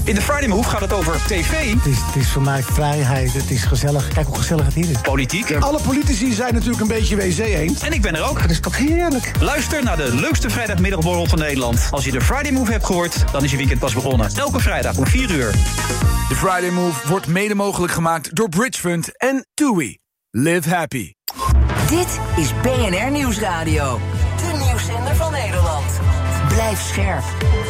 In de Friday Move gaat het over tv. Het is voor mij vrijheid, het is gezellig. Kijk hoe gezellig het hier is. Politiek. Ja, alle politici zijn natuurlijk een beetje wc-eend. En ik ben er ook. Dat is toch heerlijk. Luister naar de leukste vrijdagmiddagborrel van Nederland. Als je de Friday Move hebt gehoord, dan is je weekend pas begonnen. Elke vrijdag om 4 uur. De Friday Move wordt mede mogelijk gemaakt door Bridgefund en TUI. Live happy. Dit is BNR Nieuwsradio. De nieuwszender van Nederland. Blijf scherp.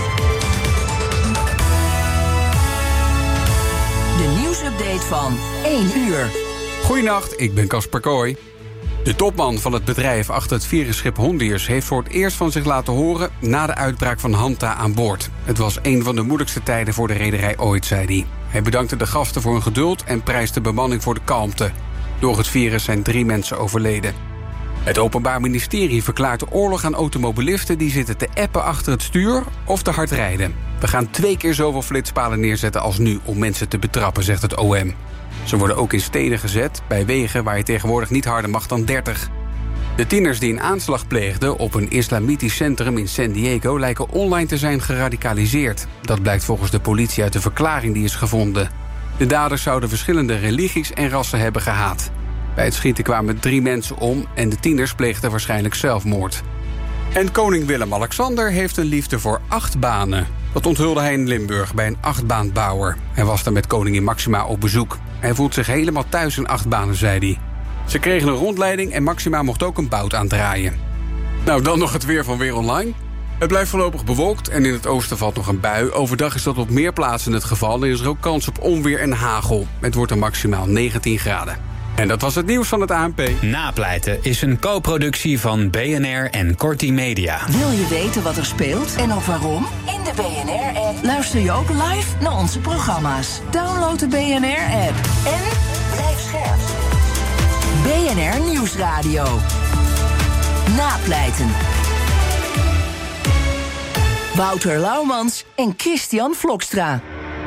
De nieuwsupdate van 1 uur. Goedenacht, ik ben Casper Kooi. De topman van het bedrijf achter het vliegschip Hondiers heeft voor het eerst van zich laten horen na de uitbraak van Hanta aan boord. Het was een van de moeilijkste tijden voor de rederij ooit, zei hij. Hij bedankte de gasten voor hun geduld en prijst de bemanning voor de kalmte. Door het virus zijn 3 mensen overleden. Het Openbaar Ministerie verklaart de oorlog aan automobilisten die zitten te appen achter het stuur of te hard rijden. We gaan 2 keer zoveel flitspalen neerzetten als nu om mensen te betrappen, zegt het OM. Ze worden ook in steden gezet, bij wegen waar je tegenwoordig niet harder mag dan 30. De tieners die een aanslag pleegden op een islamitisch centrum in San Diego lijken online te zijn geradicaliseerd. Dat blijkt volgens de politie uit de verklaring die is gevonden. De daders zouden verschillende religies en rassen hebben gehaat. Bij het schieten kwamen 3 mensen om en de tieners pleegden waarschijnlijk zelfmoord. En koning Willem-Alexander heeft een liefde voor achtbanen. Dat onthulde hij in Limburg bij een achtbaanbouwer. Hij was daar met koningin Maxima op bezoek. Hij voelt zich helemaal thuis in achtbanen, zei hij. Ze kregen een rondleiding en Maxima mocht ook een bout aandraaien. Nou, dan nog het weer van Weer Online. Het blijft voorlopig bewolkt en in het oosten valt nog een bui. Overdag is dat op meer plaatsen het geval en is er ook kans op onweer en hagel. Het wordt er maximaal 19 graden. En dat was het nieuws van het ANP. Napleiten is een co-productie van BNR en Corti Media. Wil je weten wat er speelt en ook waarom? In de BNR-app luister je ook live naar onze programma's. Download de BNR-app en blijf scherp. BNR Nieuwsradio. Napleiten. Wouter Laumans en Christian Vlokstra.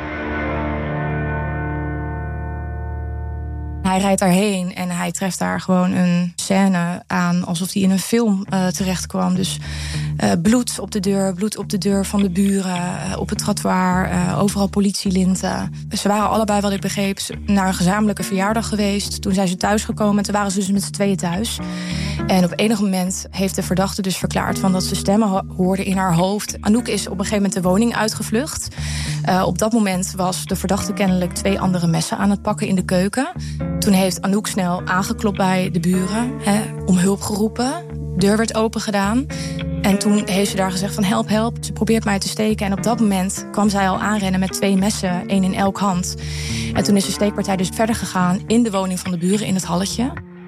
Hij rijdt daarheen en hij treft daar gewoon een scène aan alsof hij in een film terecht kwam. Dus bloed op de deur van de buren, op het trottoir, overal politielinten. Ze waren allebei, wat ik begreep, naar een gezamenlijke verjaardag geweest. Toen zijn ze thuisgekomen en toen waren ze dus met z'n tweeën thuis. En op enig moment heeft de verdachte dus verklaard van dat ze stemmen hoorde in haar hoofd. Anouk is op een gegeven moment de woning uitgevlucht. Op dat moment was de verdachte kennelijk 2 andere messen aan het pakken in de keuken. Toen heeft Anouk snel aangeklopt bij de buren, om hulp geroepen. De deur werd open gedaan. En toen heeft ze daar gezegd van help, help. Ze probeert mij te steken. En op dat moment kwam zij al aanrennen met 2 messen, 1 in elk hand. En toen is de steekpartij dus verder gegaan in de woning van de buren in het halletje.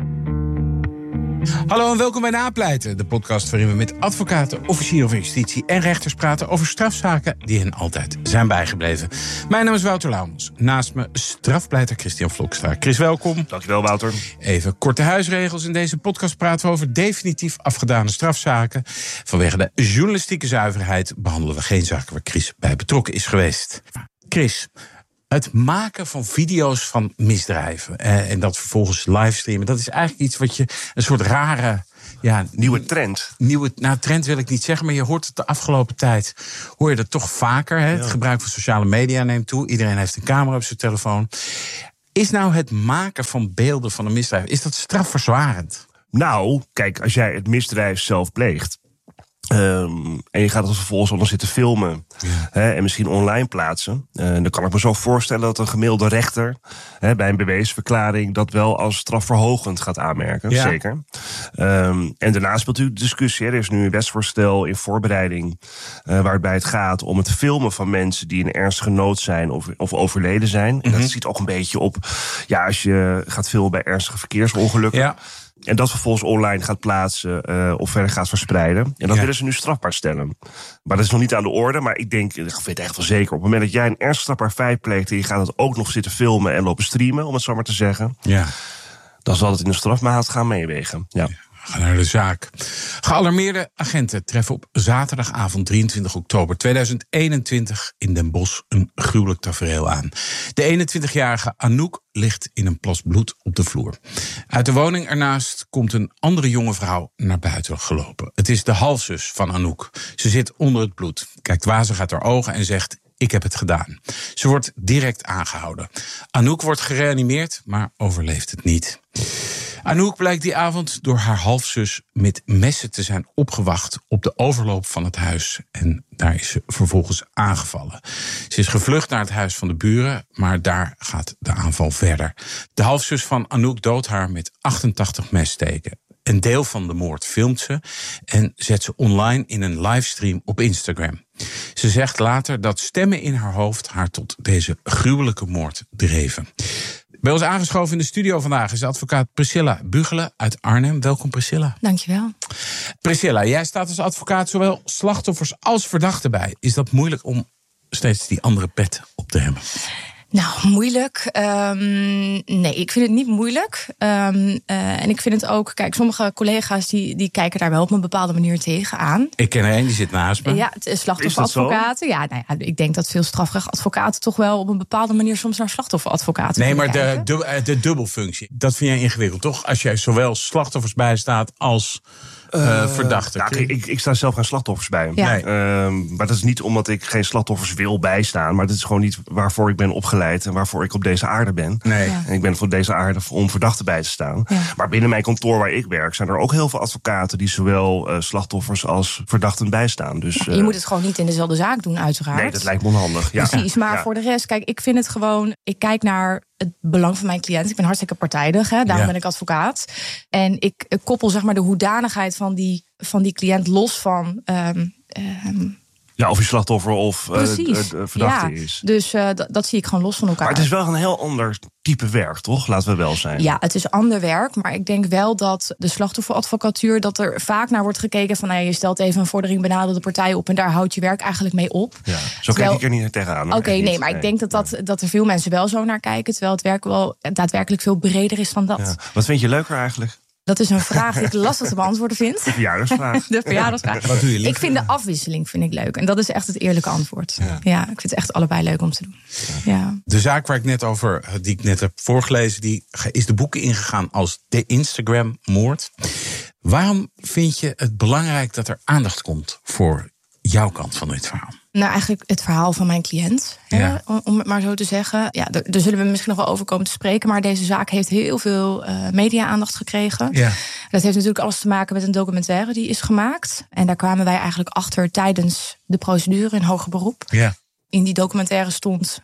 Hallo en welkom bij Napleiten, de podcast waarin we met advocaten, officieren van justitie en rechters praten over strafzaken die hen altijd zijn bijgebleven. Mijn naam is Wouter Laumans. Naast me strafpleiter Christian Vlokstra. Chris, welkom. Dankjewel, Wouter. Even korte huisregels. In deze podcast praten we over definitief afgedane strafzaken. Vanwege de journalistieke zuiverheid behandelen we geen zaken waar Chris bij betrokken is geweest. Chris, het maken van video's van misdrijven en dat vervolgens livestreamen, dat is eigenlijk iets wat je een soort rare nieuwe trend. Trend wil ik niet zeggen, maar je hoort het de afgelopen tijd. Hoor je dat toch vaker. Hè? Ja. Het gebruik van sociale media neemt toe. Iedereen heeft een camera op zijn telefoon. Is nou het maken van beelden van een misdrijf, is dat strafverzwarend? Nou, kijk, als jij het misdrijf zelf pleegt en je gaat het vervolgens onder zitten filmen, en misschien online plaatsen, dan kan ik me zo voorstellen dat een gemiddelde rechter bij een beweesverklaring dat wel als strafverhogend gaat aanmerken. Ja. Zeker. En daarnaast speelt natuurlijk de discussie. Er is nu een wetsvoorstel in voorbereiding waarbij het gaat om het filmen van mensen die in ernstige nood zijn of overleden zijn. En dat ziet ook een beetje op, als je gaat filmen bij ernstige verkeersongelukken. Ja. En dat vervolgens online gaat plaatsen of verder gaat verspreiden. En dat willen ze nu strafbaar stellen. Maar dat is nog niet aan de orde. Maar ik weet het echt wel zeker. Op het moment dat jij een ernstig strafbaar feit pleegt en je gaat het ook nog zitten filmen en lopen streamen, om het zo maar te zeggen, dan zal het in de strafmaat gaan meewegen. Ja. We gaan naar de zaak. Gealarmeerde agenten treffen op zaterdagavond 23 oktober 2021 in Den Bosch een gruwelijk tafereel aan. De 21-jarige Anouk ligt in een plas bloed op de vloer. Uit de woning ernaast komt een andere jonge vrouw naar buiten gelopen. Het is de halfzus van Anouk. Ze zit onder het bloed, kijkt wazig uit haar ogen en zegt: ik heb het gedaan. Ze wordt direct aangehouden. Anouk wordt gereanimeerd, maar overleeft het niet. Anouk blijkt die avond door haar halfzus met messen te zijn opgewacht op de overloop van het huis. En daar is ze vervolgens aangevallen. Ze is gevlucht naar het huis van de buren, maar daar gaat de aanval verder. De halfzus van Anouk doodt haar met 88 messteken. Een deel van de moord filmt ze en zet ze online in een livestream op Instagram. Ze zegt later dat stemmen in haar hoofd haar tot deze gruwelijke moord dreven. Bij ons aangeschoven in de studio vandaag is advocaat Priscilla Bugelen uit Arnhem. Welkom Priscilla. Dankjewel. Priscilla, jij staat als advocaat zowel slachtoffers als verdachten bij. Is dat moeilijk om steeds die andere pet op te hebben? Nou, moeilijk. Nee, ik vind het niet moeilijk. En ik vind het ook... Kijk, sommige collega's die kijken daar wel op een bepaalde manier tegenaan. Ik ken er een, die zit naast me. Ja, slachtofferadvocaten. Ja, nou ja, ik denk dat veel strafrechtadvocaten toch wel op een bepaalde manier soms naar slachtofferadvocaten kijken. De dubbelfunctie, dat vind jij ingewikkeld, toch? Als jij zowel slachtoffers bijstaat als verdachten. Nou, ik sta zelf geen slachtoffers bij. Ja. Nee. Maar dat is niet omdat ik geen slachtoffers wil bijstaan. Maar dat is gewoon niet waarvoor ik ben opgeleid en waarvoor ik op deze aarde ben. Nee. En ik ben voor deze aarde om verdachten bij te staan. Ja. Maar binnen mijn kantoor waar ik werk zijn er ook heel veel advocaten die zowel slachtoffers als verdachten bijstaan. Dus, je moet het gewoon niet in dezelfde zaak doen, uiteraard. Nee, dat lijkt me onhandig. Ja. Precies, maar voor de rest, kijk, ik vind het gewoon... Ik kijk naar het belang van mijn cliënt. Ik ben hartstikke partijdig, daarom ben ik advocaat. En ik koppel zeg maar de hoedanigheid van die cliënt los van... Ja, of je slachtoffer of verdachte is. Dus dat zie ik gewoon los van elkaar. Maar het is wel een heel ander type werk, toch? Laten we wel zijn. Ja, het is ander werk. Maar ik denk wel dat de slachtofferadvocatuur... dat er vaak naar wordt gekeken van... je stelt even een vordering benadeelde partij op... en daar houdt je werk eigenlijk mee op. Ja, zo kijk ik er niet tegenaan. Oké, nee, maar ik denk dat er veel mensen wel zo naar kijken... terwijl het werk wel daadwerkelijk veel breder is dan dat. Ja. Wat vind je leuker eigenlijk? Dat is een vraag die ik lastig te beantwoorden vind. De verjaardagsvraag. De verjaardagsvraag. Wat doe je liever? Ik vind de afwisseling leuk. En dat is echt het eerlijke antwoord. Ja, ik vind het echt allebei leuk om te doen. Ja. De zaak waar die ik net heb voorgelezen... die is de boeken ingegaan als de Instagram-moord. Waarom vind je het belangrijk dat er aandacht komt... voor jouw kant van dit verhaal? Nou, eigenlijk het verhaal van mijn cliënt, om het maar zo te zeggen. Ja, daar zullen we misschien nog wel over komen te spreken... maar deze zaak heeft heel veel media-aandacht gekregen. Ja. Dat heeft natuurlijk alles te maken met een documentaire die is gemaakt. En daar kwamen wij eigenlijk achter tijdens de procedure in hoger beroep. Ja. In die documentaire stond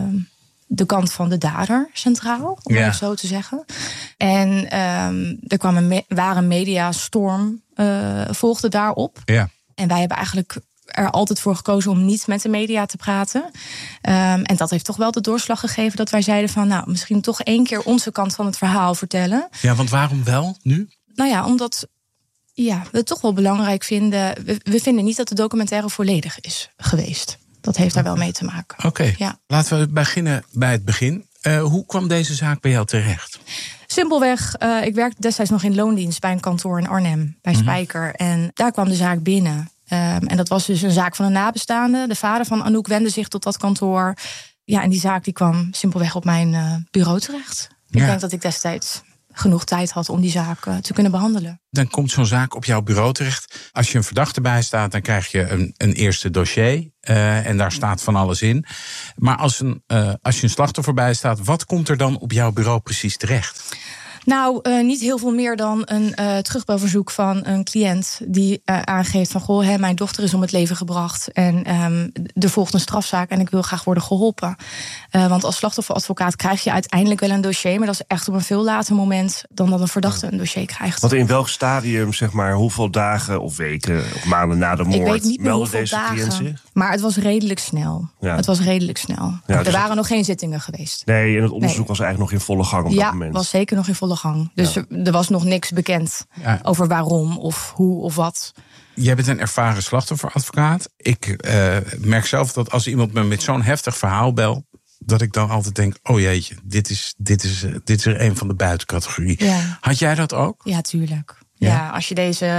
de kant van de dader centraal, om het zo te zeggen. En er kwam een ware mediastorm, volgde daarop. Ja. En wij hebben eigenlijk er altijd voor gekozen om niet met de media te praten. En dat heeft toch wel de doorslag gegeven dat wij zeiden van... nou, misschien toch 1 keer onze kant van het verhaal vertellen. Ja, want waarom wel nu? Nou ja, omdat we het toch wel belangrijk vinden... We vinden niet dat de documentaire volledig is geweest. Dat heeft daar wel mee te maken. Oké. Ja. Laten we beginnen bij het begin. Hoe kwam deze zaak bij jou terecht? Simpelweg, ik werkte destijds nog in loondienst bij een kantoor in Arnhem, bij Spijker. En daar kwam de zaak binnen. En dat was dus een zaak van een nabestaande. De vader van Anouk wendde zich tot dat kantoor. Ja, en die zaak die kwam simpelweg op mijn bureau terecht. Ik denk dat ik destijds genoeg tijd had om die zaak te kunnen behandelen. Dan komt zo'n zaak op jouw bureau terecht. Als je een verdachte bijstaat, dan krijg je een eerste dossier. En daar staat van alles in. Maar als je een slachtoffer bijstaat, wat komt er dan op jouw bureau precies terecht? Nou, niet heel veel meer dan een terugbelverzoek van een cliënt die aangeeft van... goh, mijn dochter is om het leven gebracht en er volgt een strafzaak en ik wil graag worden geholpen. Want als slachtofferadvocaat krijg je uiteindelijk wel een dossier... maar dat is echt op een veel later moment dan dat een verdachte een dossier krijgt. Want in welk stadium, zeg maar, hoeveel dagen of weken of maanden na de moord... Ik weet niet meer hoeveel deze dagen, cliënt zich? Maar het was redelijk snel. Ja. Het was redelijk snel. Ja, er waren nog geen zittingen geweest. Nee, en het onderzoek was eigenlijk nog in volle gang op dat moment. Ja, was zeker nog in volle gang. Dus er was nog niks bekend over waarom of hoe of wat. Jij bent een ervaren slachtofferadvocaat. Ik merk zelf dat als iemand me met zo'n heftig verhaal belt... dat ik dan altijd denk, oh jeetje, dit is er een van de buitencategorie. Ja. Had jij dat ook? Ja, tuurlijk. Ja, als je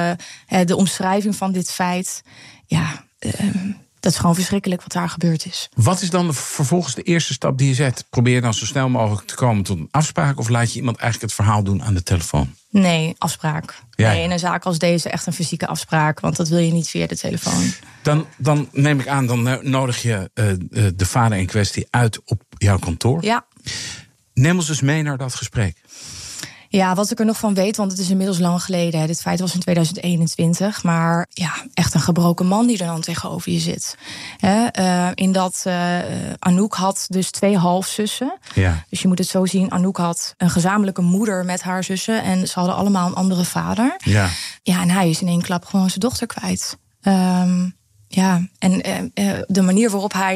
de omschrijving van dit feit... dat is gewoon verschrikkelijk wat daar gebeurd is. Wat is dan vervolgens de eerste stap die je zet? Probeer je dan zo snel mogelijk te komen tot een afspraak... of laat je iemand eigenlijk het verhaal doen aan de telefoon? Nee, afspraak. Ja, Nee, in een zaak als deze echt een fysieke afspraak. Want dat wil je niet via de telefoon. Dan neem ik aan, dan nodig je de vader in kwestie uit op jouw kantoor. Ja. Neem ons dus mee naar dat gesprek. Ja, wat ik er nog van weet, want het is inmiddels lang geleden. Dit feit was in 2021. Maar ja, echt een gebroken man die er dan tegenover je zit. Anouk had dus 2 halfzussen. Ja. Dus je moet het zo zien, Anouk had een gezamenlijke moeder met haar zussen. En ze hadden allemaal een andere vader. Ja. Ja, en hij is in één klap gewoon zijn dochter kwijt. De manier waarop hij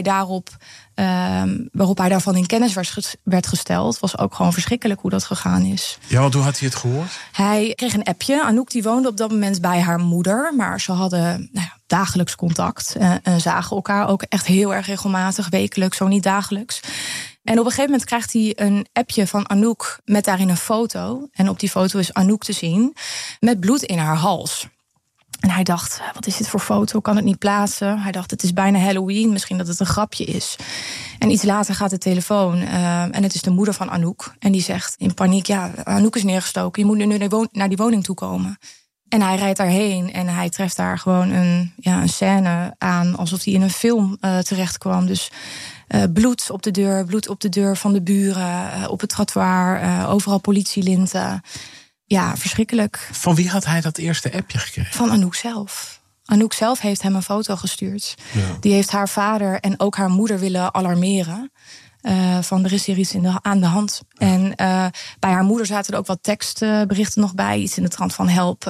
daarvan in kennis werd gesteld, was ook gewoon verschrikkelijk hoe dat gegaan is. Ja, want hoe had hij het gehoord? Hij kreeg een appje. Anouk die woonde op dat moment bij haar moeder, maar ze hadden dagelijks contact en zagen elkaar ook echt heel erg regelmatig, wekelijks, zo niet dagelijks. En op een gegeven moment krijgt hij een appje van Anouk met daarin een foto. En op die foto is Anouk te zien met bloed in haar hals. En hij dacht, wat is dit voor foto? Kan het niet plaatsen? Hij dacht, het is bijna Halloween, misschien dat het een grapje is. En iets later gaat de telefoon en het is de moeder van Anouk. En die zegt in paniek, ja, Anouk is neergestoken. Je moet nu naar die woning toe komen. En hij rijdt daarheen en hij treft daar gewoon een scène aan, alsof hij in een film terecht kwam. Dus bloed op de deur van de buren, op het trottoir, overal politielinten. Ja, verschrikkelijk. Van wie had hij dat eerste appje gekregen? Van Anouk zelf. Anouk zelf heeft hem een foto gestuurd. Ja. Die heeft haar vader en ook haar moeder willen alarmeren. Van er is hier iets aan de hand. En bij haar moeder zaten er ook wat tekstberichten nog bij. Iets in de trant van help,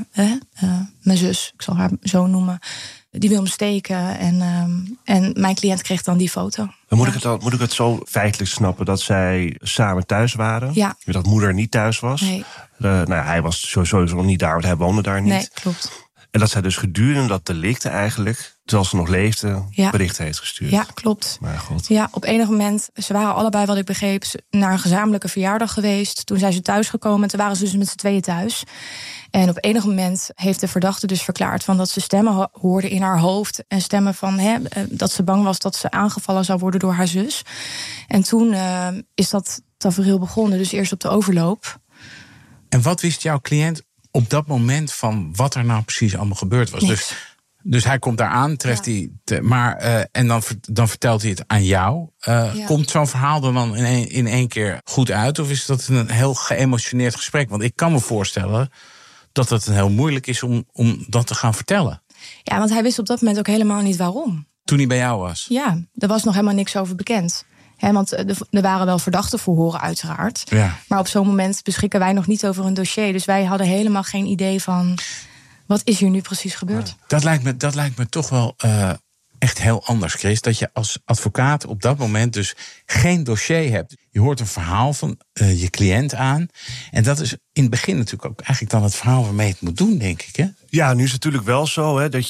mijn zus, ik zal haar zo noemen. Die wil me steken. En mijn cliënt kreeg dan die foto. Moet ik het zo feitelijk snappen dat zij samen thuis waren? Ja. Dat moeder niet thuis was? Nee. Hij was sowieso nog niet daar, want hij woonde daar niet. Nee, klopt. En dat zij dus gedurende dat delict eigenlijk, terwijl ze nog leefde, berichten heeft gestuurd. Ja, klopt. Maar god. Ja, op enig moment, ze waren allebei, wat ik begreep, naar een gezamenlijke verjaardag geweest. Toen zijn ze thuisgekomen en toen waren ze dus met z'n tweeën thuis. En op enig moment heeft de verdachte dus verklaard van dat ze stemmen hoorde in haar hoofd. En stemmen van dat ze bang was dat ze aangevallen zou worden door haar zus. En toen is dat tafereel begonnen, dus eerst op de overloop. En wat wist jouw cliënt op dat moment van wat er nou precies allemaal gebeurd was? Dus hij komt daar aan, treft hij. En dan vertelt hij het aan jou. Komt zo'n verhaal er dan in één keer goed uit? Of is dat een heel geëmotioneerd gesprek? Want ik kan me voorstellen dat het heel moeilijk is om dat te gaan vertellen. Ja, want hij wist op dat moment ook helemaal niet waarom. Toen hij bij jou was? Ja, er was nog helemaal niks over bekend. Want er waren wel verdachtenverhoren uiteraard. Ja. Maar op zo'n moment beschikken wij nog niet over een dossier. Dus wij hadden helemaal geen idee van wat is hier nu precies gebeurd. Ja. Dat lijkt me toch wel echt heel anders, Chris. Dat je als advocaat op dat moment dus geen dossier hebt. Je hoort een verhaal van je cliënt aan. En dat is in het begin natuurlijk ook eigenlijk dan het verhaal waarmee je het moet doen, denk ik, hè? Ja, nu is het natuurlijk wel zo dat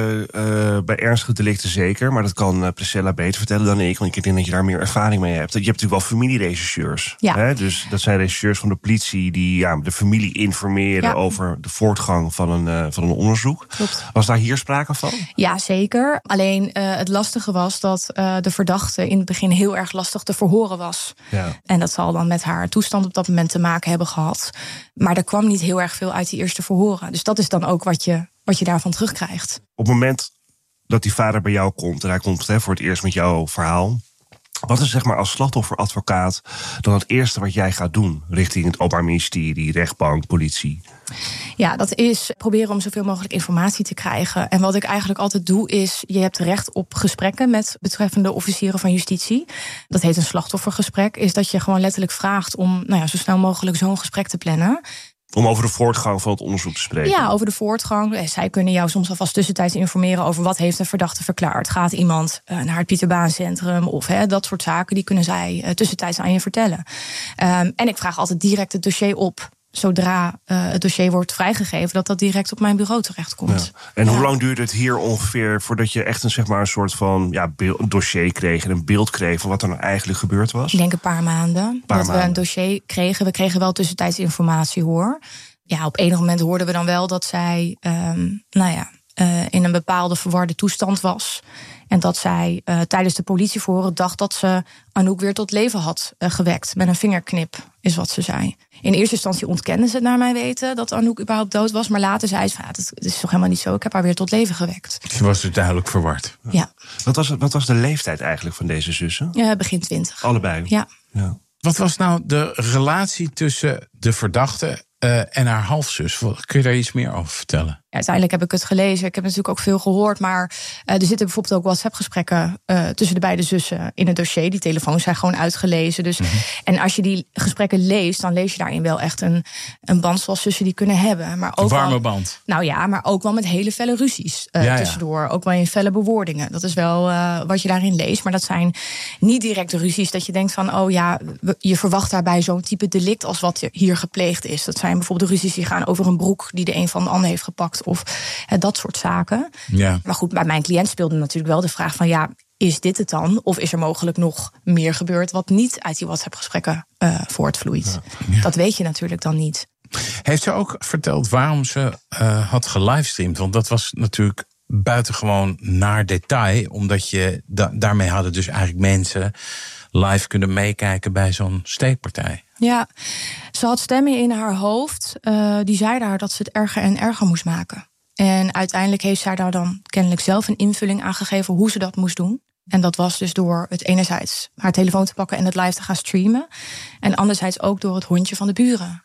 je bij ernstige delicten zeker, maar dat kan Priscilla beter vertellen dan ik, want ik denk dat je daar meer ervaring mee hebt. Je hebt natuurlijk wel familierechercheurs. Ja. Dus dat zijn rechercheurs van de politie die de familie informeren over de voortgang van een onderzoek. Klopt. Was daar hier sprake van? Ja, zeker. Alleen het lastige was dat de verdachte in het begin heel erg lastig te verhoren was. Ja. En dat zal dan met haar toestand op dat moment te maken hebben gehad. Maar er kwam niet heel erg veel uit die eerste verhoren. Dus dat is dan ook wat je daarvan terugkrijgt. Op het moment dat die vader bij jou komt en hij komt voor het eerst met jouw verhaal, wat is zeg maar als slachtofferadvocaat dan het eerste wat jij gaat doen richting het Openbaar Ministerie, rechtbank, politie? Ja, dat is proberen om zoveel mogelijk informatie te krijgen. En wat ik eigenlijk altijd doe is, je hebt recht op gesprekken met betreffende officieren van justitie. Dat heet een slachtoffergesprek. Is dat je gewoon letterlijk vraagt om zo snel mogelijk zo'n gesprek te plannen. Om over de voortgang van het onderzoek te spreken? Ja, over de voortgang. Zij kunnen jou soms alvast tussentijds informeren over wat heeft de verdachte verklaard. Gaat iemand naar het Pieterbaancentrum of dat soort zaken. Die kunnen zij tussentijds aan je vertellen. En ik vraag altijd direct het dossier op. Zodra het dossier wordt vrijgegeven, dat direct op mijn bureau terechtkomt. Ja. En hoe lang duurde het hier ongeveer voordat je echt een soort van dossier kreeg en een beeld kreeg van wat er nou eigenlijk gebeurd was? Ik denk een paar maanden. We een dossier kregen. We kregen wel tussentijds informatie, hoor. Ja, op enig moment hoorden we dan wel dat zij in een bepaalde verwarde toestand was. En dat zij tijdens de politieverhoren dacht dat ze Anouk weer tot leven had gewekt. Met een vingerknip, is wat ze zei. In eerste instantie ontkende ze het naar mijn weten dat Anouk überhaupt dood was. Maar later zei ze van, het is toch helemaal niet zo. Ik heb haar weer tot leven gewekt. Ze was dus duidelijk verward. Ja. Wat was de leeftijd eigenlijk van deze zussen? Begin 20. Allebei? Ja. Wat was nou de relatie tussen de verdachte en haar halfzus? Kun je daar iets meer over vertellen? Ja, uiteindelijk heb ik het gelezen. Ik heb natuurlijk ook veel gehoord. Maar er zitten bijvoorbeeld ook WhatsApp-gesprekken tussen de beide zussen in het dossier. Die telefoons zijn gewoon uitgelezen. Dus, En als je die gesprekken leest, dan lees je daarin wel echt een band zoals zussen die kunnen hebben. Maar ook een warme band. Nou ja, maar ook wel met hele felle ruzies tussendoor. Ook wel in felle bewoordingen. Dat is wel wat je daarin leest. Maar dat zijn niet directe ruzies dat je denkt van, je verwacht daarbij zo'n type delict als wat hier gepleegd is. Dat zijn bijvoorbeeld ruzies die gaan over een broek die de een van de ander heeft gepakt. Of dat soort zaken. Ja. Maar goed, bij mijn cliënt speelde natuurlijk wel de vraag van, is dit het dan? Of is er mogelijk nog meer gebeurd wat niet uit die WhatsApp-gesprekken voortvloeit? Ja. Dat weet je natuurlijk dan niet. Heeft ze ook verteld waarom ze had gelivestreamd? Want dat was natuurlijk buitengewoon naar detail. Omdat je daarmee hadden dus eigenlijk mensen live kunnen meekijken bij zo'n steekpartij. Ja, ze had stemmen in haar hoofd. Die zeiden haar dat ze het erger en erger moest maken. En uiteindelijk heeft zij daar dan kennelijk zelf een invulling aan gegeven hoe ze dat moest doen. En dat was dus door het enerzijds haar telefoon te pakken en het live te gaan streamen. En anderzijds ook door het hondje van de buren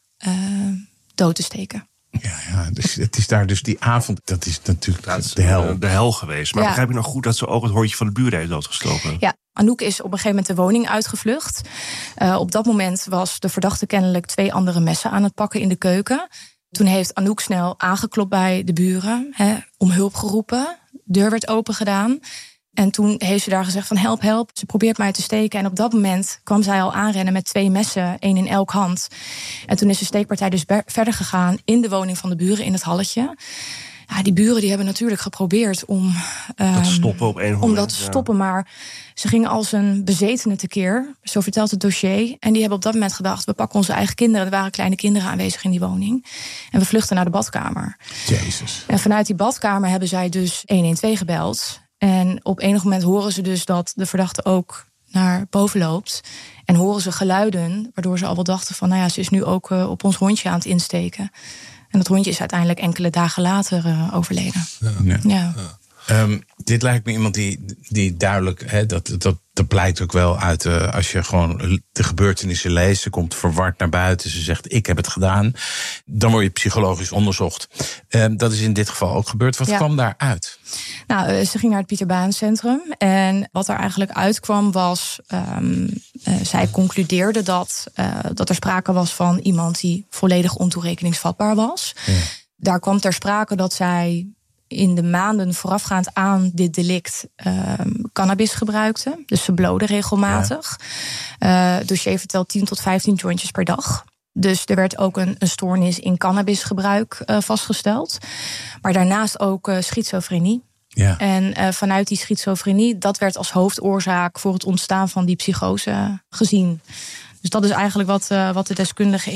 dood te steken. Ja, dus het is daar dus die avond, dat is natuurlijk de hel. De hel geweest. Maar begrijp je nog goed dat ze ook het hondje van de buren heeft doodgestoken? Ja, Anouk is op een gegeven moment de woning uitgevlucht. Op dat moment was de verdachte kennelijk 2 andere messen aan het pakken in de keuken. Toen heeft Anouk snel aangeklopt bij de buren, om hulp geroepen. De deur werd open gedaan. En toen heeft ze daar gezegd van help, help. Ze probeert mij te steken. En op dat moment kwam zij al aanrennen met 2 messen, 1 in elk hand. En toen is de steekpartij dus verder gegaan in de woning van de buren in het halletje. Ja, die buren die hebben natuurlijk geprobeerd om dat te stoppen op een moment. Om dat te stoppen, maar ze gingen als een bezetene tekeer. Zo vertelt het dossier. En die hebben op dat moment gedacht, we pakken onze eigen kinderen. Er waren kleine kinderen aanwezig in die woning. En we vluchten naar de badkamer. Jezus. En vanuit die badkamer hebben zij dus 112 gebeld. En op enig moment horen ze dus dat de verdachte ook naar boven loopt. En horen ze geluiden, waardoor ze al wel dachten van, ze is nu ook op ons hondje aan het insteken. En dat hondje is uiteindelijk enkele dagen later overleden. Ja. Dit lijkt me iemand die duidelijk, dat blijkt ook wel uit als je gewoon de gebeurtenissen leest. Ze komt verward naar buiten, ze zegt ik heb het gedaan. Dan word je psychologisch onderzocht. Dat is in dit geval ook gebeurd. Wat kwam daaruit? Nou, ze ging naar het Pieter Baan Centrum. En wat er eigenlijk uitkwam was, zij concludeerde dat er sprake was van iemand die volledig ontoerekeningsvatbaar was. Ja. Daar kwam ter sprake dat zij in de maanden voorafgaand aan dit delict cannabis gebruikte. Dus ze blode regelmatig. Dus je vertelt 10 tot 15 jointjes per dag. Dus er werd ook een stoornis in cannabisgebruik vastgesteld. Maar daarnaast ook schizofrenie. Ja. En vanuit die schizofrenie, dat werd als hoofdoorzaak voor het ontstaan van die psychose gezien. Dus dat is eigenlijk wat de deskundigen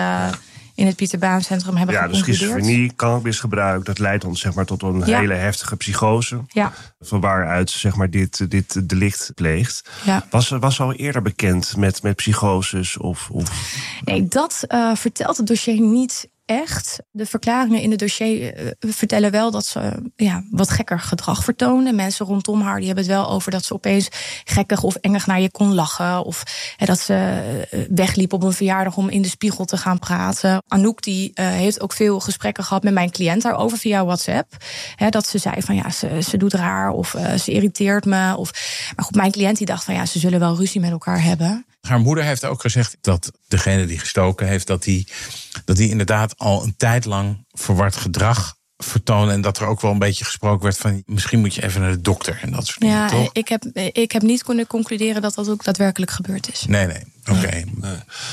in het Pieter Baan Centrum hebben geconcludeerd. Ja, dus schizofrenie, cannabisgebruik, dat leidt ons tot een hele heftige psychose. Ja. Van waaruit dit delict pleegt. Ja. Was al eerder bekend met psychoses? Of? Nee, dat vertelt het dossier niet echt. De verklaringen in het dossier vertellen wel dat ze wat gekker gedrag vertoonde. Mensen rondom haar die hebben het wel over dat ze opeens gekkig of engig naar je kon lachen. Of dat ze wegliep op een verjaardag om in de spiegel te gaan praten. Anouk die heeft ook veel gesprekken gehad met mijn cliënt daarover via WhatsApp. Dat ze zei van ze doet raar of ze irriteert me. Maar goed, mijn cliënt die dacht van ze zullen wel ruzie met elkaar hebben. Haar moeder heeft ook gezegd dat degene die gestoken heeft, dat die inderdaad al een tijd lang verward gedrag vertonen. En dat er ook wel een beetje gesproken werd van misschien moet je even naar de dokter en dat soort dingen, toch? Ik heb niet kunnen concluderen dat dat ook daadwerkelijk gebeurd is. Nee, oké. Nee.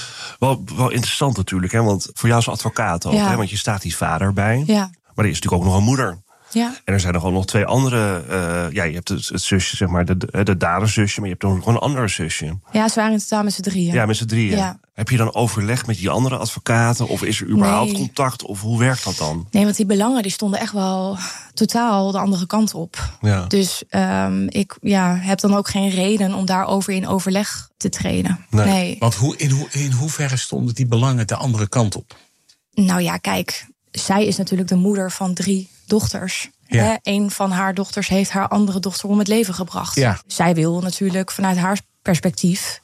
Wel interessant natuurlijk, want voor jou als advocaat ook, want je staat die vader bij. Ja. Maar er is natuurlijk ook nog een moeder. Ja. En er zijn nog nog 2 andere... je hebt het zusje, zeg maar, de daderzusje... maar je hebt nog een andere zusje. Ja, ze waren in totaal met z'n 3. Ja, met z'n 3. Ja. Heb je dan overleg met die andere advocaten? Of is er überhaupt contact? Of hoe werkt dat dan? Nee, want die belangen die stonden echt wel totaal de andere kant op. Ja. Dus ik heb dan ook geen reden om daarover in overleg te treden. Nee. Want in hoeverre stonden die belangen de andere kant op? Nou ja, kijk, zij is natuurlijk de moeder van 3 dochters. Ja. Een van haar dochters heeft haar andere dochter om het leven gebracht. Ja. Zij wil natuurlijk vanuit haar perspectief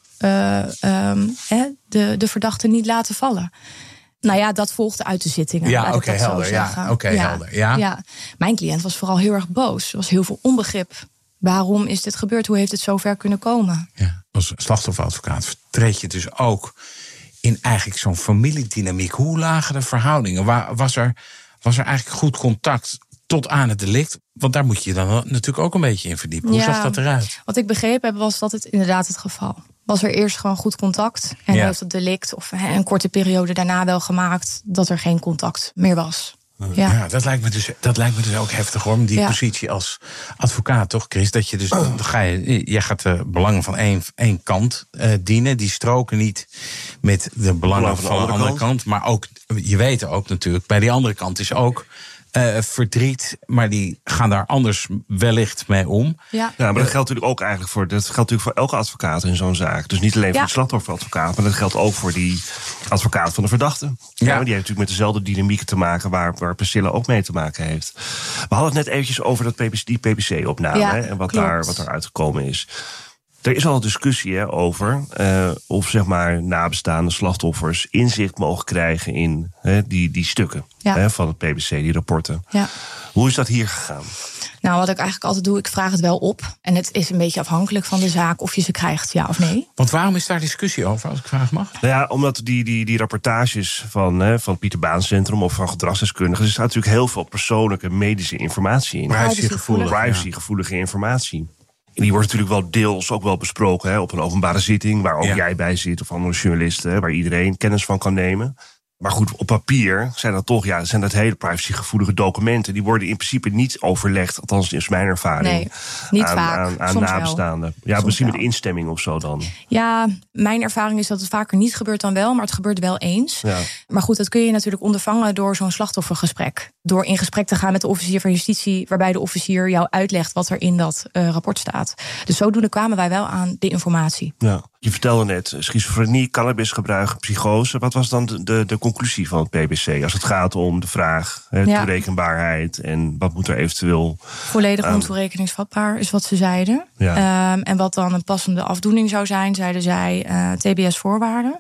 de verdachte niet laten vallen. Nou ja, dat volgde uit de zittingen. Ja, oké, helder. Helder. Ja. Mijn cliënt was vooral heel erg boos. Er was heel veel onbegrip. Waarom is dit gebeurd? Hoe heeft het zover kunnen komen? Ja. Als slachtofferadvocaat vertreed je dus ook in eigenlijk zo'n familiedynamiek. Hoe lagen de verhoudingen? Was er eigenlijk goed contact tot aan het delict? Want daar moet je dan natuurlijk ook een beetje in verdiepen. Hoe zag dat eruit? Wat ik begrepen heb, was dat het inderdaad het geval. Was er eerst gewoon goed contact. En heeft het delict of een korte periode daarna wel gemaakt dat er geen contact meer was. Ja, dat lijkt me dus ook heftig hoor. Die positie als advocaat, toch, Chris? Dat je dus dan jij gaat de belangen van één kant dienen. Die stroken niet met de belangen van de andere kant. Maar ook, je weet ook natuurlijk, bij die andere kant is ook verdriet, maar die gaan daar anders wellicht mee om. Ja, maar dat geldt natuurlijk voor elke advocaat in zo'n zaak. Dus niet alleen voor de slachtofferadvocaat, maar dat geldt ook voor die advocaat van de verdachte. Ja, die heeft natuurlijk met dezelfde dynamieken te maken waar Priscilla ook mee te maken heeft. We hadden het net eventjes over die PPC-opname en wat daar uitgekomen is. Er is al een discussie over of zeg maar nabestaande slachtoffers inzicht mogen krijgen in die stukken van het PPC, die rapporten. Ja. Hoe is dat hier gegaan? Nou, wat ik eigenlijk altijd doe, ik vraag het wel op. En het is een beetje afhankelijk van de zaak of je ze krijgt, ja of nee. Want waarom is daar discussie over, als ik vragen mag? Nou ja, omdat die rapportages van het Pieter Baan Centrum of van gedragsdeskundigen, er staat natuurlijk heel veel persoonlijke medische informatie in. Privacygevoelige informatie. En die wordt natuurlijk wel deels ook wel besproken op een openbare zitting, waar ook jij bij zit, of andere journalisten, waar iedereen kennis van kan nemen. Maar goed, op papier zijn dat hele privacygevoelige documenten. Die worden in principe niet overlegd, althans is mijn ervaring. Nee, niet vaak. Aan nabestaanden. Ja, misschien met instemming of zo dan. Ja, mijn ervaring is dat het vaker niet gebeurt dan wel, maar het gebeurt wel eens. Ja. Maar goed, dat kun je natuurlijk ondervangen door zo'n slachtoffergesprek. Door in gesprek te gaan met de officier van justitie, waarbij de officier jou uitlegt wat er in dat rapport staat. Dus zodoende kwamen wij wel aan de informatie. Ja. Je vertelde net schizofrenie, cannabisgebruik, psychose. Wat was dan de conclusie van het PBC als het gaat om de vraag toerekenbaarheid en wat moet er eventueel? Volledig ontoerekeningsvatbaar is wat ze zeiden. Ja. En wat dan een passende afdoening zou zijn, zeiden zij TBS-voorwaarden.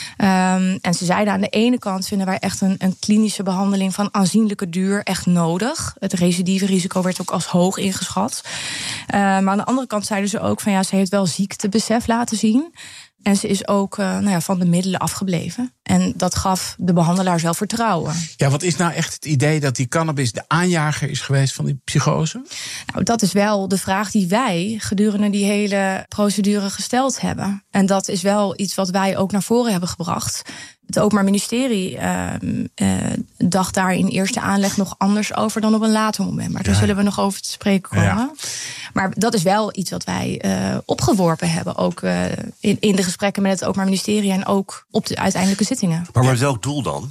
En ze zeiden aan de ene kant vinden wij echt een klinische behandeling van aanzienlijke duur echt nodig. Het recidiverisico werd ook als hoog ingeschat. Maar aan de andere kant zeiden ze ook van ze heeft wel ziektebesef laten zien. En ze is ook van de middelen afgebleven. En dat gaf de behandelaar zelf vertrouwen. Ja, wat is nou echt het idee dat die cannabis de aanjager is geweest van die psychose? Nou, dat is wel de vraag die wij gedurende die hele procedure gesteld hebben. En dat is wel iets wat wij ook naar voren hebben gebracht. Het Openbaar Ministerie dacht daar in eerste aanleg nog anders over dan op een later moment. Maar daar zullen we nog over te spreken komen. Ja. Maar dat is wel iets wat wij opgeworpen hebben. Ook in de gesprekken met het Openbaar Ministerie en ook op de uiteindelijke zittingen. Maar met welk doel dan?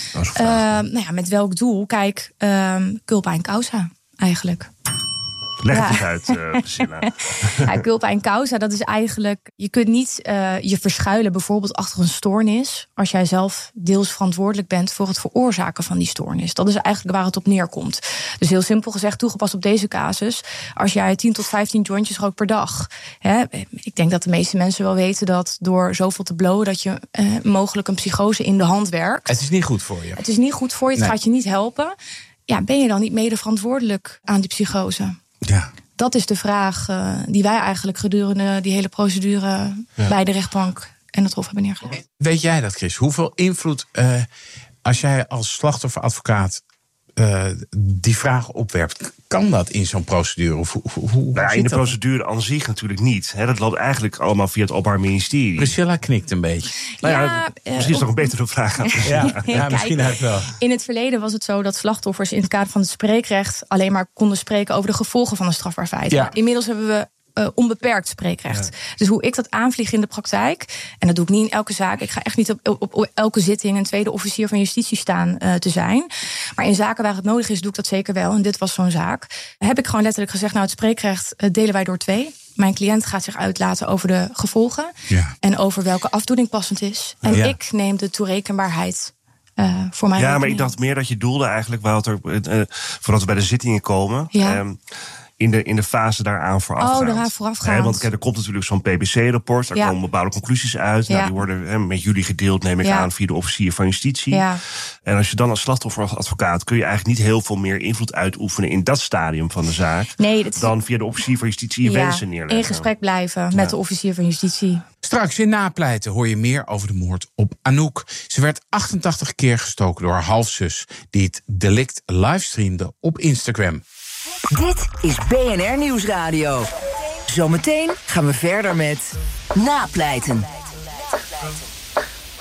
Met welk doel? Kijk, culpa in causa eigenlijk. Leg het eens uit, Priscilla. Culpa in causa, dat is eigenlijk... Je kunt niet je verschuilen bijvoorbeeld achter een stoornis als jij zelf deels verantwoordelijk bent voor het veroorzaken van die stoornis. Dat is eigenlijk waar het op neerkomt. Dus heel simpel gezegd, toegepast op deze casus, als jij 10 tot 15 jointjes rookt per dag. Ik denk dat de meeste mensen wel weten dat door zoveel te blowen dat je mogelijk een psychose in de hand werkt. Het is niet goed voor je. Het is niet goed voor je, het gaat je niet helpen. Ja, ben je dan niet mede verantwoordelijk aan die psychose? Ja. Dat is de vraag die wij eigenlijk gedurende die hele procedure bij de rechtbank en het Hof hebben neergelegd. Weet jij dat, Chris? Hoeveel invloed, als jij als slachtofferadvocaat die vraag opwerpt. Kan dat in zo'n procedure? Of hoe in de procedure aan zich natuurlijk niet. Dat loopt eigenlijk allemaal via het Openbaar Ministerie. Priscilla knikt een beetje. Misschien is het nog een betere vraag aan. Ja, misschien eigenlijk wel. In het verleden was het zo dat slachtoffers in het kader van het spreekrecht alleen maar konden spreken over de gevolgen van een strafbaar feit. Ja. Inmiddels hebben we onbeperkt spreekrecht. Ja. Dus hoe ik dat aanvlieg in de praktijk, en dat doe ik niet in elke zaak. Ik ga echt niet op elke zitting een tweede officier van justitie staan te zijn. Maar in zaken waar het nodig is, doe ik dat zeker wel. En dit was zo'n zaak. Heb ik gewoon letterlijk gezegd, het spreekrecht delen wij door 2. Mijn cliënt gaat zich uitlaten over de gevolgen en over welke afdoening passend is. En ik neem de toerekenbaarheid voor mij. Ja, maar ik dacht meer dat je doelde eigenlijk, Wouter, voordat we bij de zittingen komen. Ja. In de fase daaraan voorafgaand. Want er komt natuurlijk zo'n PBC-rapport. Daar komen bepaalde conclusies uit. Ja. Die worden met jullie gedeeld, neem ik aan, via de officier van justitie. Ja. En als je dan als slachtofferadvocaat kun je eigenlijk niet heel veel meer invloed uitoefenen in dat stadium van de zaak. Dan via de officier van justitie je wensen neerleggen. In gesprek blijven met de officier van justitie. Straks in Napleiten hoor je meer over de moord op Anouk. Ze werd 88 keer gestoken door haar halfzus, die het delict livestreamde op Instagram. Dit is BNR Nieuwsradio. Zometeen gaan we verder met Napleiten.